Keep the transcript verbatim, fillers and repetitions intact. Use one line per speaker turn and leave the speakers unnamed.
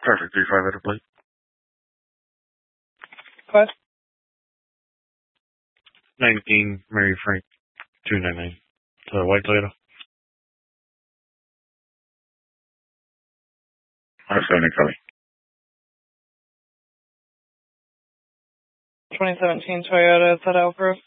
Perfect. Three five letter plate.
What?
Nineteen Mary Frank two nine nine. The white Toyota. R seventy Kelly.
twenty seventeen Toyota, is that Alpha?